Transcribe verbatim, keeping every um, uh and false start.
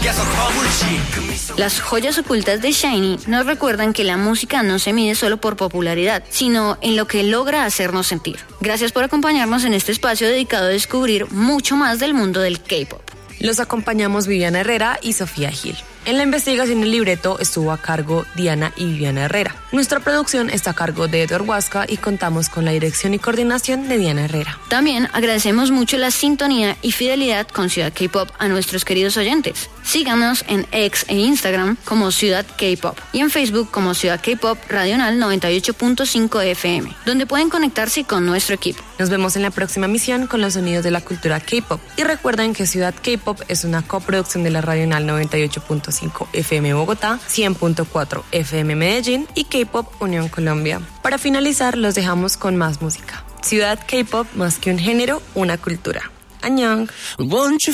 Las joyas ocultas de SHINee nos recuerdan que la música no se mide solo por popularidad, sino en lo que logra hacernos sentir. Gracias por acompañarnos en este espacio dedicado a descubrir mucho más del mundo del K-pop. Los acompañamos Viviana Herrera y Sofía Gil. En la investigación del libreto estuvo a cargo Diana y Viviana Herrera. Nuestra producción está a cargo de Edward Huasca y contamos con la dirección y coordinación de Diana Herrera. También agradecemos mucho la sintonía y fidelidad con Ciudad K-Pop a nuestros queridos oyentes. Síganos en X e Instagram como Ciudad K-Pop y en Facebook como Ciudad K-Pop Radional noventa y ocho punto cinco F M, donde pueden conectarse con nuestro equipo. Nos vemos en la próxima misión con los sonidos de la cultura K-Pop. Y recuerden que Ciudad K-Pop es una coproducción de la Radional noventa y ocho punto cinco F M Bogotá, cien punto cuatro F M Medellín y K-Pop Unión Colombia. Para finalizar, los dejamos con más música. Ciudad K-Pop, más que un género, una cultura. Annyeong.